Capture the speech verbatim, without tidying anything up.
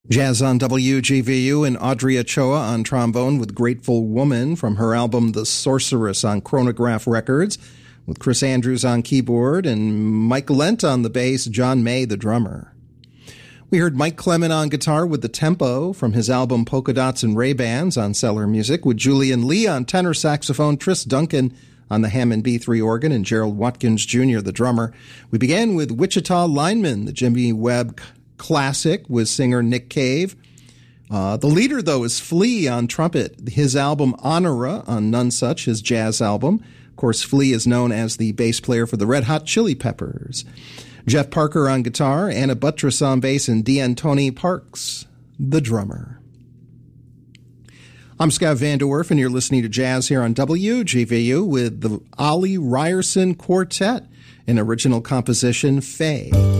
Jazz on W G V U and Audrey Ochoa on trombone with Grateful Woman from her album The Sorceress on Chronograph Records, with Chris Andrews on keyboard and Mike Lent on the bass, John May the drummer. We heard Mike Clement on guitar with The Tempo from his album Polka Dots and Ray-Bans on Cellar Music, with Julian Lee on tenor saxophone, Tris Duncan on the Hammond B three organ, and Gerald Watkins Junior the drummer. We began with Wichita Lineman, the Jimmy Webb classic with singer Nick Cave. Uh, the leader, though, is Flea on trumpet, his album Honora on None Such, his jazz album. Of course, Flea is known as the bass player for the Red Hot Chili Peppers. Jeff Parker on guitar, Anna Buttress on bass, and D'Antoni Parks, the drummer. I'm Scott Van Der Werf, and you're listening to Jazz here on W G V U with the Ollie Ryerson Quartet, an original composition, Faye.